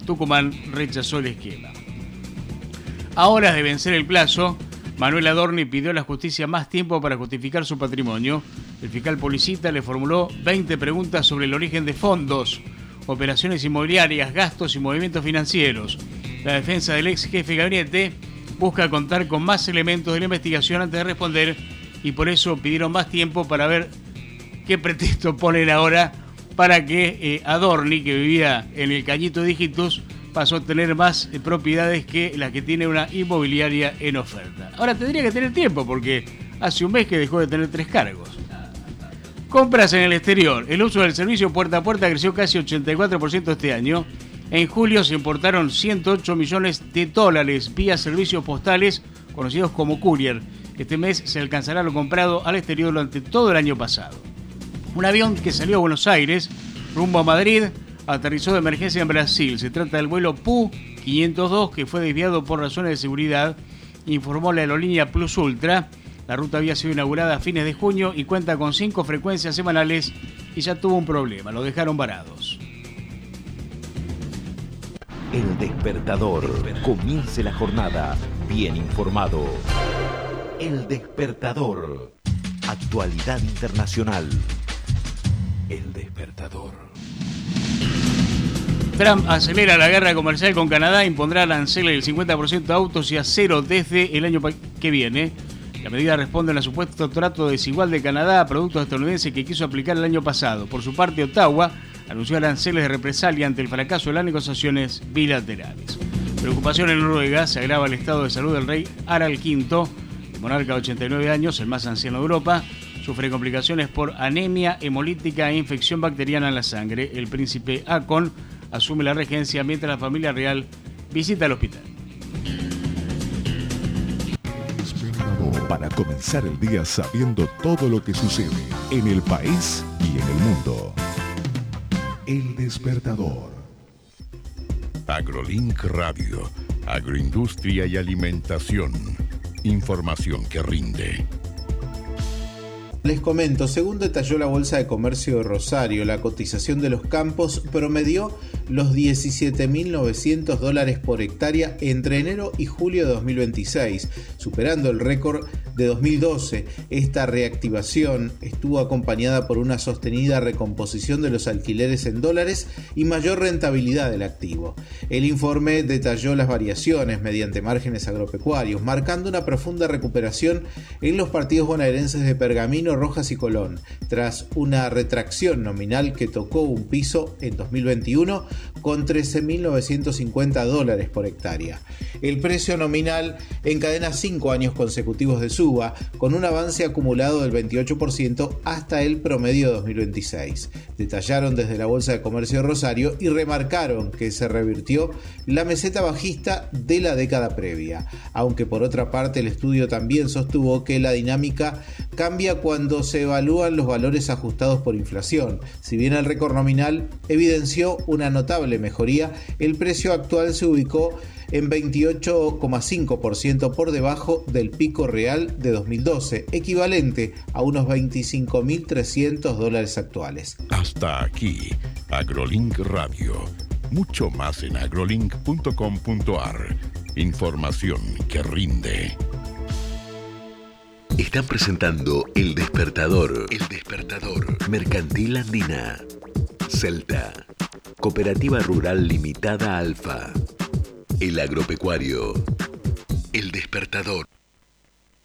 Tucumán rechazó el esquema. A horas de vencer el plazo, Manuel Adorni pidió a la justicia más tiempo para justificar su patrimonio. El fiscal Policita le formuló 20 preguntas sobre el origen de fondos, operaciones inmobiliarias, gastos y movimientos financieros. La defensa del ex jefe de gabinete busca contar con más elementos de la investigación antes de responder y por eso pidieron más tiempo para ver qué pretexto ponen ahora para que Adorni, que vivía en el Cañito de Hijitus, pasó a tener más propiedades que las que tiene una inmobiliaria en oferta. Ahora tendría que tener tiempo porque hace un mes que dejó de tener 3 cargos. Compras en el exterior. El uso del servicio puerta a puerta creció casi 84% este año. En julio se importaron 108 millones de dólares vía servicios postales conocidos como courier. Este mes se alcanzará lo comprado al exterior durante todo el año pasado. Un avión que salió a Buenos Aires rumbo a Madrid aterrizó de emergencia en Brasil. Se trata del vuelo PU 502 que fue desviado por razones de seguridad, informó la aerolínea Plus Ultra. La ruta había sido inaugurada a fines de junio y cuenta con 5 frecuencias semanales y ya tuvo un problema, lo dejaron varados. El Despertador. Comience la jornada bien informado. El Despertador. Actualidad internacional. El Despertador. Trump acelera la guerra comercial con Canadá, impondrá aranceles del 50% a autos y acero desde el año que viene. La medida responde al supuesto trato desigual de Canadá a productos estadounidenses que quiso aplicar el año pasado. Por su parte, Ottawa anunció aranceles de represalia ante el fracaso de las negociaciones bilaterales. Preocupación en Noruega, se agrava el estado de salud del rey Harald V, el monarca de 89 años, el más anciano de Europa. Sufre complicaciones por anemia hemolítica e infección bacteriana en la sangre. El príncipe Haakon asume la regencia mientras la familia real visita el hospital. Para comenzar el día sabiendo todo lo que sucede en el país y en el mundo. El Despertador. AgroLink Radio. Agroindustria y alimentación. Información que rinde. Les comento, según detalló la Bolsa de Comercio de Rosario, la cotización de los campos promedió los $17.900 por hectárea entre enero y julio de 2026, superando el récord de 2012. Esta reactivación estuvo acompañada por una sostenida recomposición de los alquileres en dólares y mayor rentabilidad del activo. El informe detalló las variaciones mediante márgenes agropecuarios, marcando una profunda recuperación en los partidos bonaerenses de Pergamino, Rojas y Colón, tras una retracción nominal que tocó un piso en 2021 con $13.950 por hectárea. El precio nominal encadena 5 años consecutivos de suba, con un avance acumulado del 28% hasta el promedio de 2026. Detallaron desde la Bolsa de Comercio de Rosario y remarcaron que se revirtió la meseta bajista de la década previa, aunque por otra parte el estudio también sostuvo que la dinámica cambia cuando se evalúan los valores ajustados por inflación. Si bien el récord nominal evidenció una notable mejoría, el precio actual se ubicó en 28,5% por debajo del pico real de 2012, equivalente a unos $25.300 actuales. Hasta aquí, AgroLink Radio. Mucho más en agrolink.com.ar. Información que rinde. Están presentando El Despertador. El Despertador. Mercantil Andina. Celta. Cooperativa Rural Limitada Alfa. El Agropecuario. El Despertador.